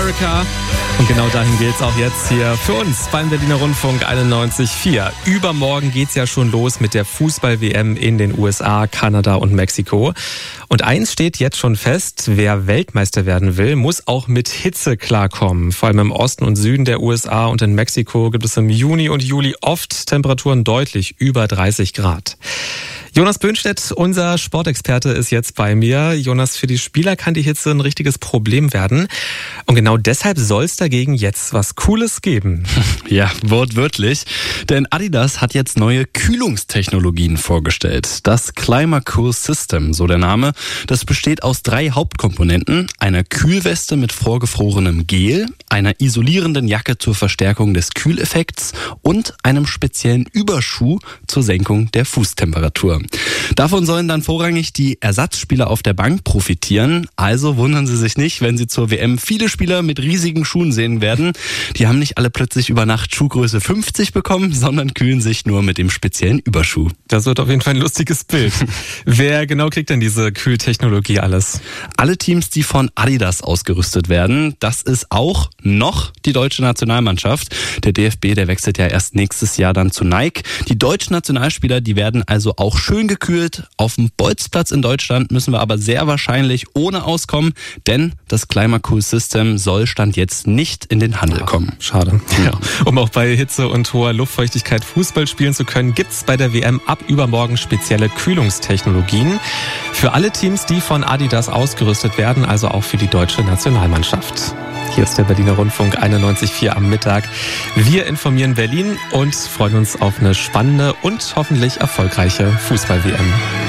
America. Und genau dahin geht's auch jetzt hier für uns beim Berliner Rundfunk 91.4. Übermorgen geht's ja schon los mit der Fußball-WM in den USA, Kanada und Mexiko. Und eins steht jetzt schon fest: Wer Weltmeister werden will, muss auch mit Hitze klarkommen. Vor allem im Osten und Süden der USA und in Mexiko gibt es im Juni und Juli oft Temperaturen deutlich über 30 Grad. Jonas Böhnstedt, unser Sportexperte, ist jetzt bei mir. Jonas, für die Spieler kann die Hitze ein richtiges Problem werden. Und genau deshalb soll es dagegen jetzt was Cooles geben. Ja, wortwörtlich. Denn Adidas hat jetzt neue Kühlungstechnologien vorgestellt. Das ClimaCool System, so der Name. Das besteht aus 3 Hauptkomponenten: einer Kühlweste mit vorgefrorenem Gel, einer isolierenden Jacke zur Verstärkung des Kühleffekts und einem speziellen Überschuh zur Senkung der Fußtemperatur. Davon sollen dann vorrangig die Ersatzspieler auf der Bank profitieren. Also wundern Sie sich nicht, wenn Sie zur WM viele Spieler mit riesigen Schuhen sehen werden. Die haben nicht alle plötzlich über Nacht Schuhgröße 50 bekommen, sondern kühlen sich nur mit dem speziellen Überschuh. Das wird auf jeden Fall ein lustiges Bild. Wer genau kriegt denn diese Kühltechnologie alles? Alle Teams, die von Adidas ausgerüstet werden. Das ist auch noch die deutsche Nationalmannschaft. Der DFB, der wechselt ja erst nächstes Jahr dann zu Nike. Die deutschen Nationalspieler, die werden also auch schön gekühlt. Auf dem Bolzplatz in Deutschland müssen wir aber sehr wahrscheinlich ohne auskommen, denn das ClimaCool System soll Stand jetzt nicht in den Handel kommen. Schade. Ja. Um auch bei Hitze und hoher Luftfeuchtigkeit Fußball spielen zu können, gibt's bei der WM ab übermorgen spezielle Kühlungstechnologien für alle Teams, die von Adidas ausgerüstet werden, also auch für die deutsche Nationalmannschaft. Hier ist der Berliner Rundfunk 91.4 am Mittag. Wir informieren Berlin und freuen uns auf eine spannende und hoffentlich erfolgreiche Fußball-WM.